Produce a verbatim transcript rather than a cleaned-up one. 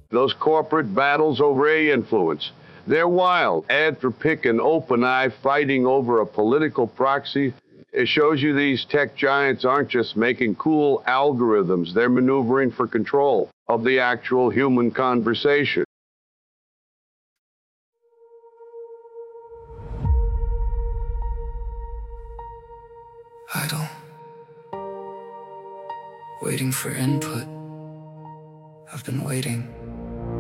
Those corporate battles over A influence. They're wild. Anthropic and OpenAI fighting over a political proxy. It shows you these tech giants aren't just making cool algorithms. They're maneuvering for control of the actual human conversation. Idle. Waiting for input. I've been waiting.